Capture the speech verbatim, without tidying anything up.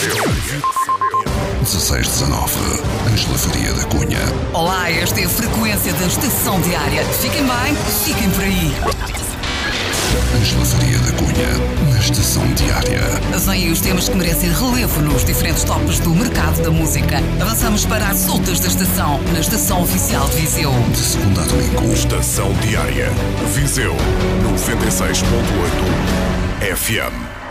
dezasseis dezanove, Ângela Faria da Cunha. Olá, esta é a frequência da Estação Diária. Fiquem bem, fiquem por aí. Ângela Faria da Cunha, na Estação Diária. Vêm os temas que merecem relevo nos diferentes tops do mercado da música. Avançamos para as soltas da estação, na Estação Oficial de Viseu. De segunda a domingo. Estação Diária, Viseu, noventa e seis ponto oito F M.